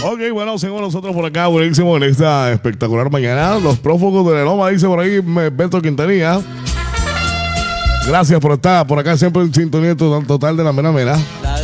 Ok, bueno, seguimos nosotros por acá, buenísimo en esta espectacular mañana. Los prófugos de la Loma, dice por ahí Beto Quintanilla. Gracias por estar por acá siempre en sintonía total de la mera mera.